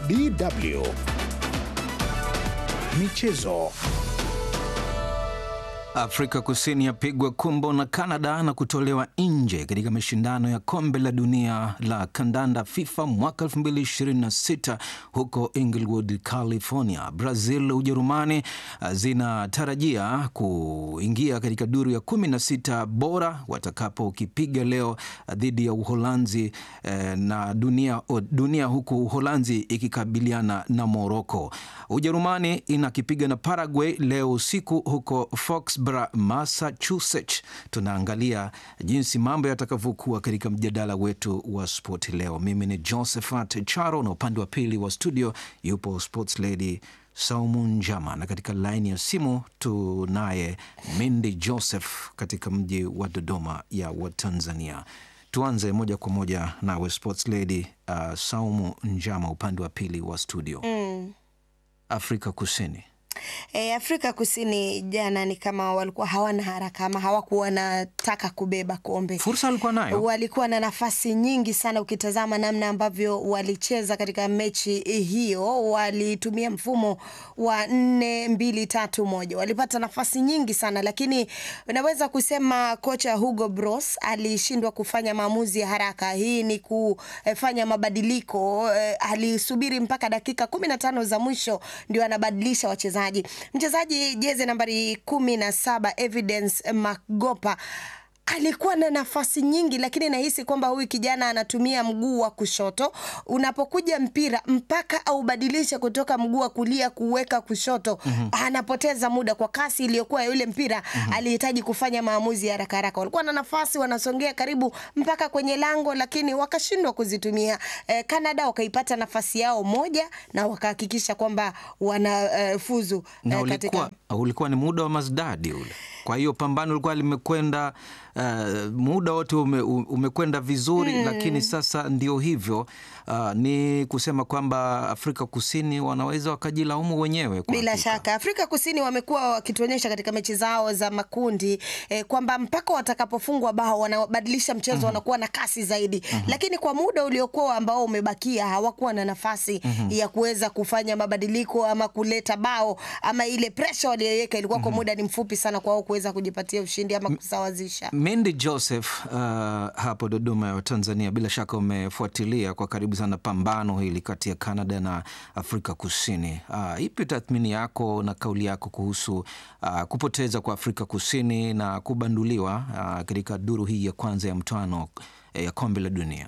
DW Michezo. Afrika Kusini yapigwa kumbo na Canada na kutolewa nje katika mashindano ya kombe la dunia la kandanda FIFA mwaka 2026 huko Inglewood, California. Brazil, Ujerumani zinatarajia kuingia katika duru ya 16 bora watakapokipiga leo dhidi ya Uholanzi na dunia huku Uholanzi ikikabiliana na Morocco. Ujerumani inakipiga na Paraguay leo usiku huko Foxborough, Massachusetts. Tunaangalia jinsi mambo yatakavyokuwa katika mjadala wetu wa sport leo. Mimi ni Josephat Charo na upande wa pili wa studio yupo sports lady Saumu Njama, na katika line ya simu tunaye Mindy Joseph katika mji wa Dodoma wa Tanzania. Tuanze moja kwa moja nawe sports lady Saumu Njama, upande wa pili wa studio. Afrika Kusini. Afrika Kusini jana ni kama walikuwa hawana haraka ama hawakuwa wanataka kubeba kombe. Fursa walikuwa nayo. Walikuwa na nafasi nyingi sana, ukitazama namna ambavyo walicheza katika mechi hiyo. Walitumia mfumo wa 4-2-3-1. Walipata nafasi nyingi sana, lakini unaweza kusema kocha Hugo Broos alishindwa kufanya maamuzi ya haraka. Hii ni kufanya mabadiliko. Alisubiri mpaka dakika 15 za mwisho ndio anabadilisha wachezaji. Mchezaji jezi nambari 17 Evidence Magopa alikuwa na nafasi nyingi, lakini nahisi kwamba huyu kijana anatumia mguu wa kushoto. Unapokuja mpira mpaka au badilisha kutoka mguu wa kulia kuweka kushoto, anapoteza muda kwa kasi iliyokuwa yule mpira. Alihitaji kufanya maamuzi haraka haraka. Walikuwa na nafasi, wanasongea karibu mpaka kwenye lango, lakini wakashindwa kuzitumia. Canada wakaipata nafasi yao moja na wakahakikisha kwamba wanafuzu. Ulikuwa ni muda wa mazdadi ule. Kwa hiyo pambano lilikuwa limekwenda muda wote umekwenda vizuri, lakini sasa ndio hivyo. Ni kusema kwamba Afrika Kusini wanaweza wakajilaumu wenyewe. Bila shaka Afrika Kusini wamekuwa wakituonyesha katika mechi zao za makundi kwamba mpaka watakapofungwa bao wanabadilisha mchezo, wanakuwa na kasi zaidi. Lakini kwa muda uliokuwa ambao umebakia hawakuwa na nafasi ya kuweza kufanya mabadiliko ama kuleta bao, ama ile pressure waliyoweka ilikuwa kwa muda ni mfupi sana kwa wao kuweza kujipatia ushindi ama kusawazisha. Mindy Joseph hapo Dodoma ya Tanzania, bila shaka umefuatilia kwa karibu sana pambano hili kati ya Canada na Afrika Kusini. Ipi tathmini yako na kauli yako kuhusu kupoteza kwa Afrika Kusini na kubanduliwa katika duru hii ya kwanza ya mtoano ya kombe la dunia?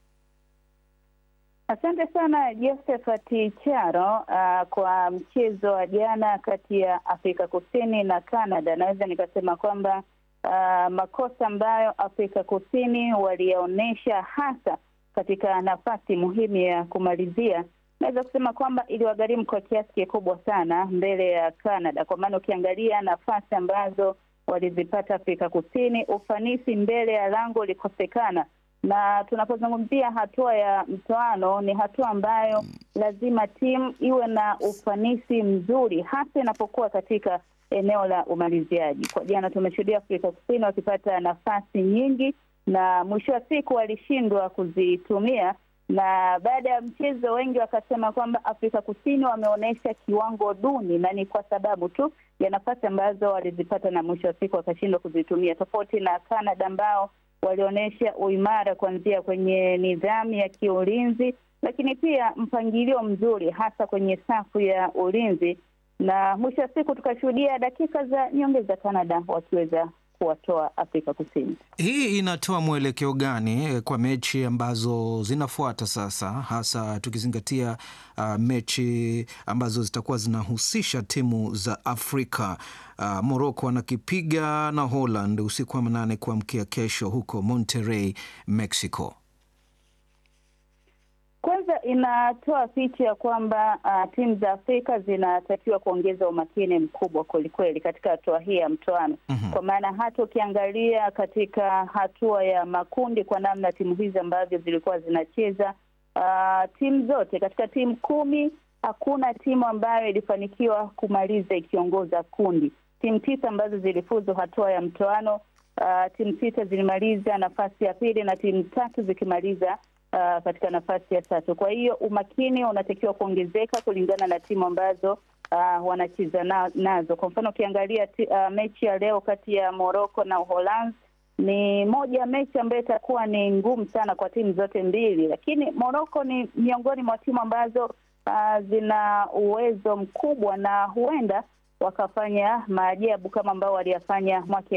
Asante sana Josephat Charo. Kwa mchezo wa jana kati ya Afrika Kusini na Canada, naweza nikasema kwamba makosa ambayo Afrika Kusini waliyaonesha hasa katika nafasi muhimu ya kumalizia, naweza kusema kwamba iliwagharimu kwa kiasi kikubwa sana mbele ya Canada. Kwa maana ukiangalia nafasi ambazo walizipata Afrika Kusini, ufanisi mbele ya lango ulikosekana. Na tunapozungumzia hatua ya mtoano, ni hatua ambayo lazima timu iwe na ufanisi mzuri, hasa inapokuwa katika eneo la umaliziaji. Kwa jana tumeshuhudia Afrika Kusini wakipata nafasi nyingi na mwisho wa siku walishindwa kuzitumia. Na baada ya mchezo wengi wakasema kwamba Afrika Kusini wameonyesha kiwango duni, na ni kwa sababu tu ya nafasi ambazo walizipata na mwisho wa siku wakashindwa kuzitumia, tofauti na Canada ambao walionyesha uimara kuanzia kwenye nidhamu ya kiulinzi, lakini pia mpangilio mzuri hasa kwenye safu ya ulinzi. Na mwisho wa siku tukashuhudia dakika za nyongeza Canada wakiweza kuwatoa Afrika Kusini. Hii inatoa mwelekeo gani kwa mechi ambazo zinafuata sasa, hasa tukizingatia mechi ambazo zitakuwa zinahusisha timu za Afrika? Morocco wanakipiga na Holland usiku wa manane kuamkia kesho huko Monterrey, Mexico. Kwanza inatoa picha ya kwamba timu za Afrika zinatakiwa kuongeza umakini mkubwa kwelikweli katika hatua hii ya mtoano. Kwa maana hata ukiangalia katika hatua ya makundi, kwa namna timu hizi ambavyo zilikuwa zinacheza, timu zote katika timu 10 hakuna timu ambayo ilifanikiwa kumaliza ikiongoza kundi. Timu 9 ambazo zilifuzu hatua ya mtoano, timu 6 zilimaliza nafasi ya pili na timu 3 zikimaliza katika nafasi ya 3. Kwa hiyo umakini unatakiwa kuongezeka kulingana na timu ambazo wanacheza nazo. Kwa mfano ukiangalia mechi ya leo kati ya Morocco na Uholanzi, ni moja ya mechi ambayo itakuwa ni ngumu sana kwa timu zote mbili, lakini Morocco ni miongoni mwa timu ambazo zina uwezo mkubwa na huenda wakafanya maajabu kama ambao waliyafanya mwaka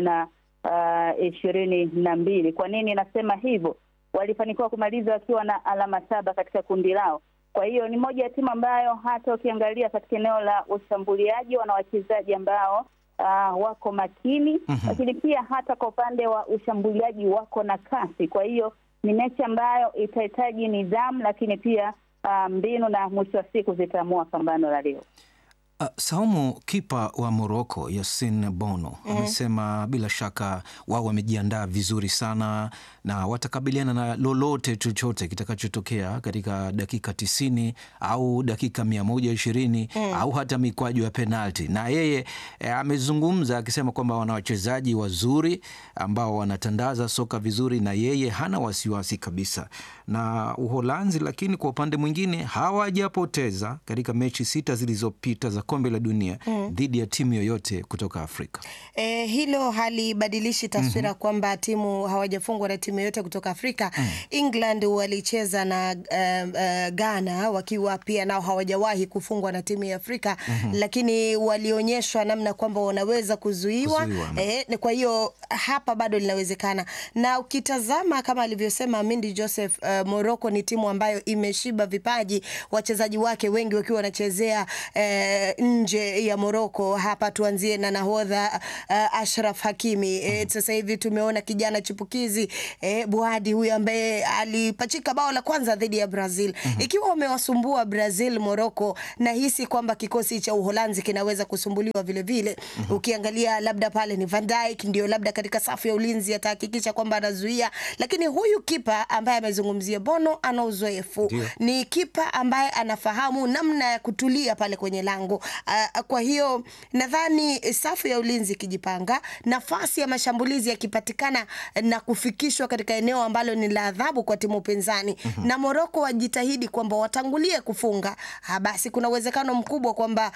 2022. Kwa nini nasema hivyo? Walifanikiwa kumaliza wakiwa na alama 7 katika kundi lao. Kwa hiyo ni moja ya timu ambayo hata ukiangalia katika eneo la ushambuliaji wana wachezaji ambao wako makini, lakini pia hata kwa upande wa ushambuliaji wako na kasi. Kwa hiyo ni mechi ambayo itahitaji nidhamu, lakini pia mbinu, na mwisho wa siku zitaamua pambano la leo. Saumu, kipa wa Morocco Yassine Bono amesema bila shaka wao wamejiandaa vizuri sana na watakabiliana na lolote chochote kitakachotokea katika dakika 90 au dakika 120 au hata mikwaju ya penalti. Na yeye amezungumza akisema kwamba wana wachezaji wazuri ambao wanatandaza soka vizuri na yeye hana wasiwasi kabisa na Uholanzi. Lakini kwa upande mwingine hawajapoteza katika mechi 6 zilizopita za kombe la dunia dhidi ya timu yoyote kutoka Afrika. Hilo halibadilishi taswira kwamba timu hawajafungwa na timu yoyote kutoka Afrika. England walicheza na Ghana wakiwa pia nao hawajawahi kufungwa na timu ya Afrika, lakini walionyeshwa namna kwamba wanaweza kuzuiwa. Kwa hiyo hapa bado linawezekana. Na ukitazama kama alivyosema Mindy Joseph, Morocco ni timu ambayo imeshiba vipaji, wachezaji wake wengi wakiwa wanachezea nje ya Morocco. Hapa tuanzie na nahodha Ashraf Hakimi. Sasa hivi tumeona kijana chipukizi Buadi huyu ambaye alipachika bao la kwanza dhidi ya Brazil. Ikiwa umewasumbua Brazil, Morocco nahisi kwamba kikosi cha Uholanzi kinaweza kusumbuliwa vile vile. Ukiangalia labda pale ni Van Dijk ndio labda katika safu ya ulinzi atahakikisha kwamba anazuia, lakini huyu kipa ambaye amezungumzia Bono ana uzoefu. Ni kipa ambaye anafahamu namna ya kutulia pale kwenye lango. Kwa hiyo nadhani safu ya ulinzi kijipanga, nafasi ya mashambulizi yakipatikana na kufikishwa katika eneo ambalo ni la adhabu kwa timu pinzani, na Morocco wajitahidi kwamba watangulie kufunga, basi kuna uwezekano mkubwa kwamba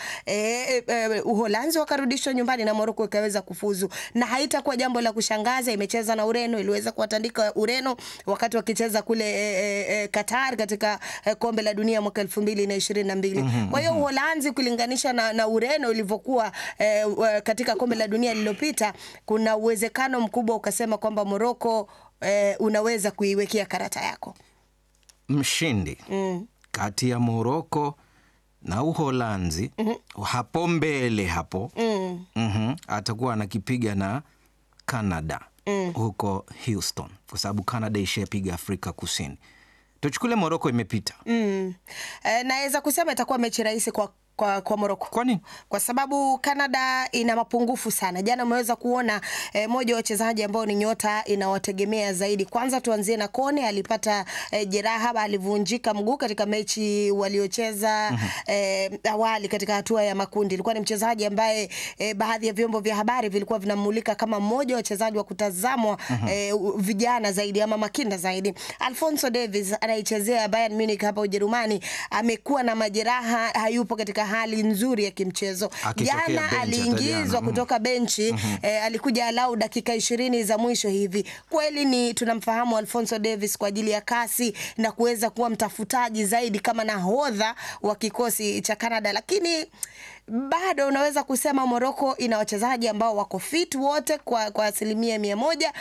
Uholanzi wakarudishwa nyumbani na Morocco ikaweza kufuzu. Na haitakuwa jambo la kushangaza, imecheza na Ureno, iliweza kuwatandika Ureno wakati wakicheza kule Qatar katika kombe la dunia mwaka 2022. Kwa hiyo Uholanzi kulinganisha na Ureno ilivyokuwa katika kombe la dunia lililopita, kuna uwezekano mkubwa ukasema kwamba Morocco unaweza kuiwekea karata yako. Mshindi kati ya Morocco na Uholanzi hapo mbele hapo atakuwa anakipiga na Canada huko Houston, kwa sababu Canada ishapiga Afrika Kusini. Tuchukule Morocco imepita. Naweza kusema itakuwa mechi rahisi kwa Morocco. Kwa nini? Kwa sababu Canada ina mapungufu sana. Jana umeweza kuona moja wa wachezaji ambao ni nyota inawategemea zaidi. Kwanza tuanzie na Kone, alipata jeraha, alivunjika mguu katika mechi waliocheza awali katika hatua ya makundi. Ilikuwa ni mchezaji ambaye baadhi ya vyombo vya habari vilikuwa vinamulika kama mmoja wa wachezaji wa kutazamwa vijana zaidi ama makinda zaidi. Alphonso Davies anaichezea Bayern Munich hapa Ujerumani, amekuwa na majeraha, hayupo katika hali nzuri ya kimchezo. Jana aliingizwa kutoka benchi, alikuja alau dakika 20 za mwisho hivi. Kweli ni tunamfahamu Alphonso Davies kwa ajili ya kasi na kuweza kuwa mtafutaji zaidi kama nahodha wa kikosi cha Canada, lakini bado unaweza kusema Morocco ina wachezaji ambao wako fit wote kwa 100%,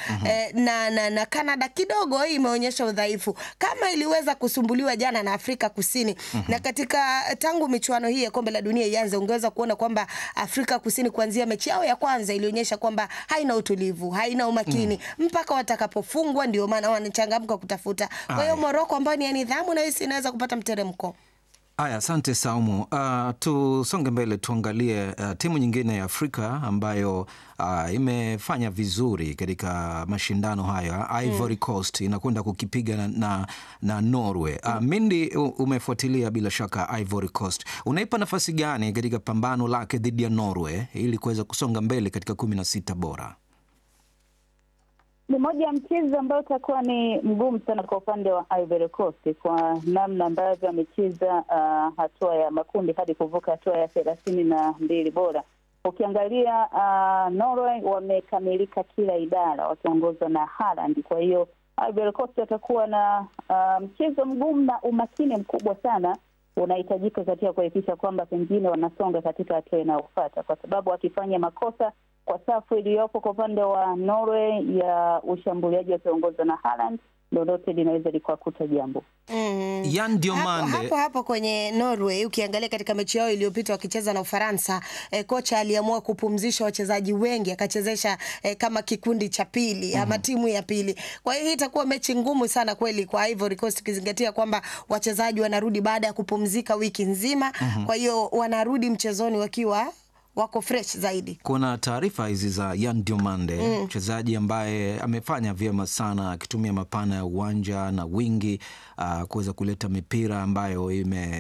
na Canada kidogo imeonyesha udhaifu kama iliweza kusumbuliwa jana na Afrika Kusini. Na katika tangu michuano hii ya kombe la dunia ianze, ungeweza kuona kwamba Afrika Kusini kuanzia mechi yao ya kwanza ilionyesha kwamba haina utulivu, haina umakini mpaka watakapofungwa, ndio maana wanachangamka kutafuta. Kwa hiyo Morocco ambayo ni ya nidhamu na hisi inaweza kupata mteremko. Aya, asante Saumu. Tusonge mbele tuangalie timu nyingine ya Afrika ambayo imefanya vizuri katika mashindano haya. Ivory Coast inakwenda kukipiga na Norway. Mindy, umefuatilia bila shaka Ivory Coast. Unaipa nafasi gani katika pambano lake dhidi ya Norway ili kuweza kusonga mbele katika 16 bora? Ni moja ya mchezo ambao utakuwa ni mgumu sana kwa upande wa Ivory Coast kwa namna ambavyo amecheza hatua ya makundi hadi kuvuka hatua ya 32 bora. Ukiangalia Norway wamekamilika kila idara wakiongozwa na Haaland. Kwa hiyo Ivory Coast watakuwa na mchezo mgumu na umakini mkubwa sana unahitajika katika kuhakikisha kwamba pengine wanasonga katika hatua inayofuata, kwa sababu wakifanya makosa kwa safu iliyopo kwa upande wa Norway ya ushambuliaji wakiongozwa na Haaland, lolote linaweza likakuta jambo. Yan Diomande Hapo kwenye Norway ukiangalia katika mechi yao iliyopita wakicheza na Ufaransa, kocha aliamua kupumzisha wachezaji wengi, akachezesha kama kikundi cha pili ama timu ya pili. Kwa hiyo hii itakuwa mechi ngumu sana kweli kwa Ivory Coast, ukizingatia kwamba wachezaji wanarudi baada ya kupumzika wiki nzima. Kwa hiyo wanarudi mchezoni wakiwa wako fresh zaidi. Kuna taarifa hizi za Yan Diomande, mchezaji ambaye amefanya vyema sana akitumia mapana ya uwanja na wingi kuweza kuleta mipira ambayo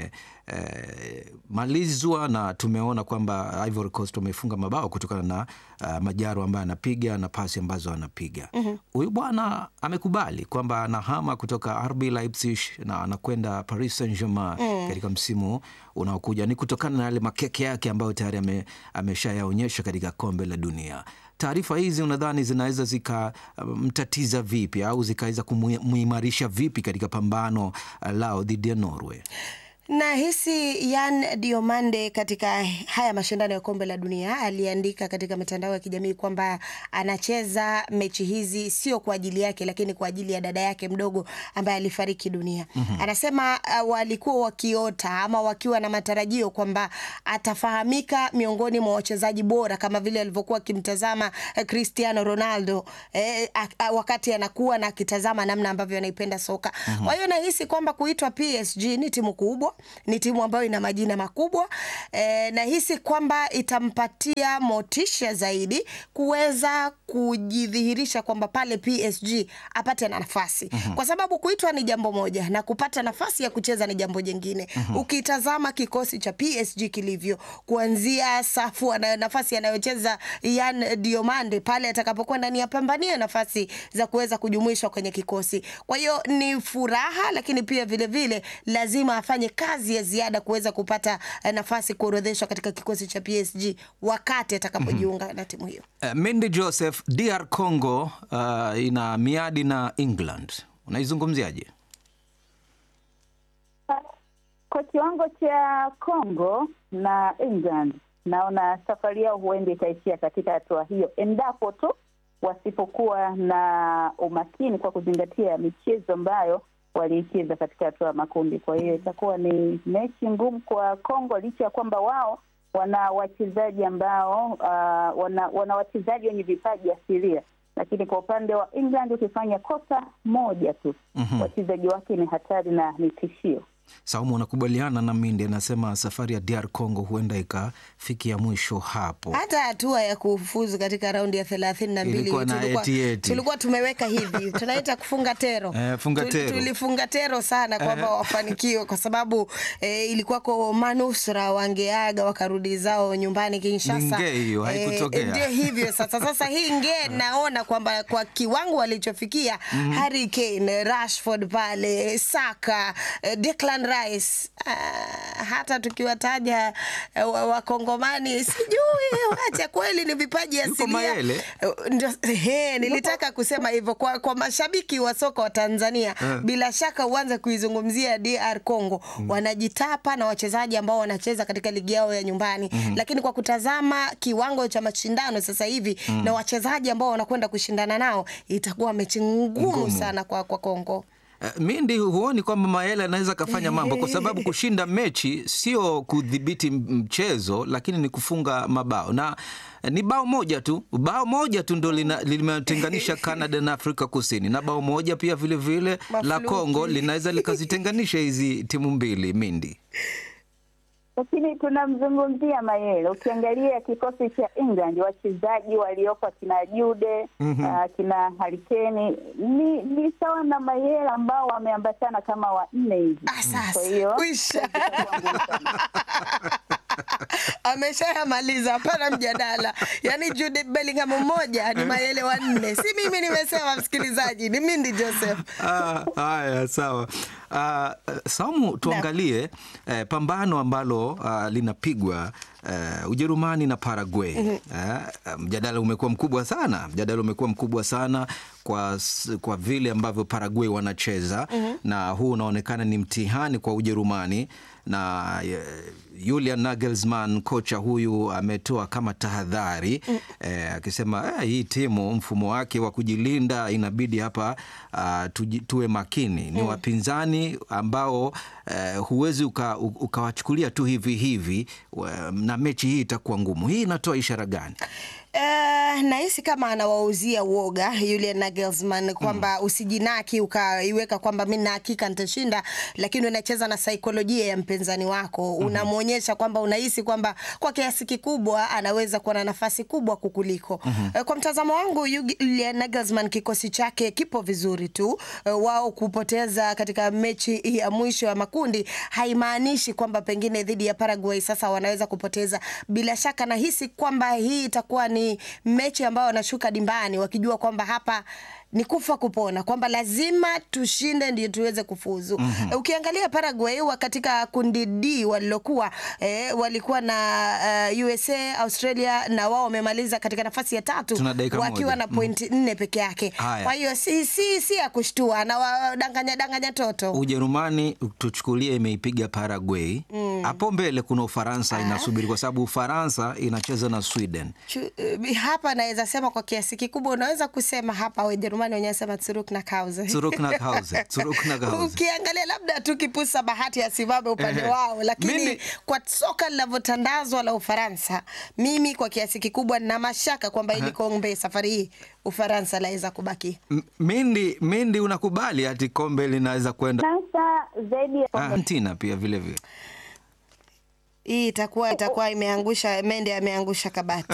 malizwa, na tumeona kwamba Ivory Coast wamefunga mabao kutokana na majaro ambayo anapiga na pasi ambazo anapiga. Huyu bwana amekubali kwamba anahama kutoka RB Leipzig na anakwenda Paris Saint-Germain katika msimu unaokuja. Ni kutokana na yale makeke yake ambayo tayari ameshayaonyesha katika kombe la dunia. Taarifa hizi unadhani zinaweza zikamtatiza vipi au zikaweza kumuimarisha vipi katika pambano lao dhidi ya Norway? Na hisi Yan Diomande katika haya mashindano ya kombe la dunia aliandika katika mitandao ya kijamii kwamba anacheza mechi hizi sio kwa ajili yake, lakini kwa ajili ya dada yake mdogo ambaye alifariki dunia. Anasema walikuwa wakiota ama wakiwa na matarajio kwamba atafahamika miongoni mwa wachezaji bora kama vile alivyokuwa akimtazama Cristiano Ronaldo wakati anakuwa na akitazama namna ambavyo anaipenda soka. Kwa hiyo nahisi kwamba kuitwa PSG ni timu kubwa, ni timu ambayo ina majina makubwa, na hisi kwamba itampatia motisha zaidi kuweza kujidhihirisha kwamba pale PSG apate nafasi. Kwa sababu kuitwa ni jambo moja na kupata nafasi ya kucheza ni jambo jingine. Ukitazama kikosi cha PSG kilivyo, kuanzia safu na nafasi anayocheza Yan Diomande pale atakapokuwa ndani ya pambania nafasi za kuweza kujumuishwa kwenye kikosi. Kwa hiyo ni furaha, lakini pia vile vile lazima afanye kazi ya ziada kuweza kupata nafasi kuorodheshwa katika kikosi cha PSG wakati atakapojiunga na timu hiyo. Mendy Joseph, DR Congo ina miadi na England. Unaizungumziaje? Kwa kiwango cha Congo na England, naona safari yao huenda itaishia katika hatua hiyo endapo tu wasipokuwa na umakini kwa kuzingatia michezo ambayo waliicheza katika hatua ya makundi. Kwa hiyo itakuwa ni mechi ngumu kwa Kongo, licha ya kwamba wao wana wachezaji ambao wana wachezaji wenye vipaji asilia, lakini kwa upande wa England ukifanya kosa moja tu wachezaji wake ni hatari na ni tishio. Saumu, unakubaliana na Mindi? Anasema safari ya DR Congo huenda ikafikia mwisho hapo. Hata hatua ya kufuzu katika raundi ya 32 tulikuwa tumeweka hivi tunaita kufunga tero. Tulifunga tero sana kwamba wafanikiwe, kwa sababu ilikuwa kwa manusura wangeaga wakarudi zao nyumbani Kinshasa. Hiyo haikutokea. Ndio hivyo sasa hii naona kwamba kwa kiwango walichofikia Harry Kane, Rashford pale, Saka, Declan Rice, hata tukiwataja wakongomani sijui wacha kweli ni vipaji asilia. Nilitaka kusema hivyo kwa mashabiki wa soka wa Tanzania. Bila shaka uanze kuizungumzia DR Congo, wanajitapa na wachezaji ambao wanacheza katika ligi yao ya nyumbani. Lakini kwa kutazama kiwango cha mashindano sasa hivi na wachezaji ambao wanakwenda kushindana nao, itakuwa mechi ngumu sana kwa Congo. Mindi, huoni kwamba Mayele anaweza kafanya mambo? Kwa sababu kushinda mechi sio kudhibiti mchezo, lakini ni kufunga mabao, na ni bao moja tu ndo limetenganisha Canada na Afrika Kusini, na bao moja pia vile vile la Kongo linaweza likazitenganisha hizi timu mbili. Mindi, lakini tunamzungumzia Mayele. Ukiangalia kikosi cha England, wachezaji waliopo kina Jude, kina Harry Kane ni sawa na Mayele ambao wameambatana kama wanne hivi. Kwa hiyo ameshayamaliza, hapana mjadala. Yani Jude Bellingham mmoja ni Mayele wanne. Si mimi nimesema, msikilizaji, ni Mindi Joseph. Haya, sawa. Saumu, tuangalie pambano ambalo linapigwa Ujerumani na Paraguay. Mjadala umekuwa mkubwa sana kwa vile ambavyo Paraguay wanacheza, na huu unaonekana ni mtihani kwa Ujerumani, na Julian Nagelsmann, kocha huyu, ametoa kama tahadhari akisema hii timu, mfumo wake wa kujilinda inabidi hapa tuwe makini. Ni wapinzani ambao huwezi ukawachukulia tu hivi na mechi hii itakuwa ngumu. Hii inatoa ishara gani? Nahisi kama anawauzia uoga Julian Nagelsmann kwamba usijinaki ukaiweka kwamba mimi na hakika nitashinda, lakini unacheza na saikolojia ya mpinzani wako. Unamuonyesha kwamba unahisi kwamba kwa kiasi kikubwa anaweza kuwa na nafasi kubwa kukuliko. Kwa mtazamo wangu, Julian Nagelsmann kikosi chake kipo vizuri tu. Wao kupoteza katika mechi ya mwisho ya makundi haimaanishi kwamba pengine dhidi ya Paraguay sasa wanaweza kupoteza. Bila shaka nahisi kwamba hii itakuwa ni mechi ambayo wanashuka dimbani wakijua kwamba hapa ni kufa kupona, kwamba lazima tushinde ndio tuweze kufuzu. Ukiangalia Paraguay katika kundi D walilokuwa walikuwa na USA, Australia, na wao wamemaliza katika nafasi ya 3 wakiwa na pointi 4 peke yake. Kwa hiyo si ya kushtua, na wadanganya toto. Ujerumani tuchukulie imeipiga Paraguay. Hapo mbele kuna Ufaransa inasubiri, kwa sababu Ufaransa inacheza na Sweden. Hapa naweza sema kwa kiasi kikubwa unaweza kusema hapa Ujerumani wenyewe sema Zurück nach Hause. Ukiangalia labda tukipusa bahati ya simame upande wao, lakini kwa soka linavyotandazwa la Ufaransa, mimi kwa kiasi kikubwa na mashaka kwamba ili kombe safari hii Ufaransa laweza kubaki. Mindi, unakubali ati kombe linaweza kwenda sasa zaidi ya Argentina pia vile vile? Hii itakuwa imeangusha, Mende ameangusha kabati.